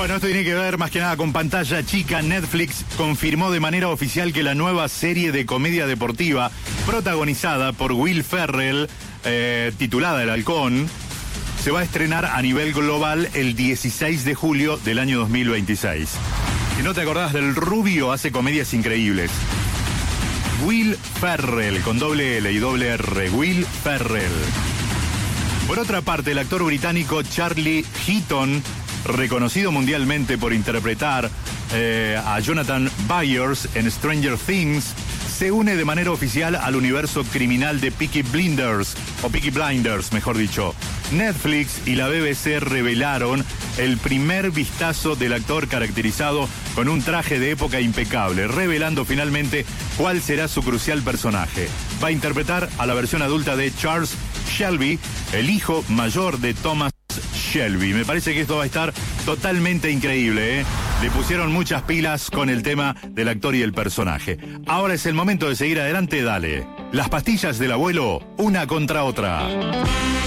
Bueno, esto tiene que ver más que nada con pantalla chica. Netflix confirmó de manera oficial que la nueva serie de comedia deportiva protagonizada por Will Ferrell, titulada El Halcón, se va a estrenar a nivel global el 16 de julio del año 2026. Si no te acordás del rubio, hace comedias increíbles. Will Ferrell, con doble L y doble R, Will Ferrell. Por otra parte, el actor británico Charlie Heaton, reconocido mundialmente por interpretar a Jonathan Byers en Stranger Things, se une de manera oficial al universo criminal de Peaky Blinders, o Peaky Blinders, mejor dicho. Netflix y la BBC revelaron el primer vistazo del actor caracterizado con un traje de época impecable, revelando finalmente cuál será su crucial personaje. Va a interpretar a la versión adulta de Charles Shelby, el hijo mayor de Thomas Shelby. Me parece que esto va a estar totalmente increíble, ¿eh? Le pusieron muchas pilas con el tema del actor y el personaje. Ahora es el momento de seguir adelante, dale. Las pastillas del abuelo, una contra otra.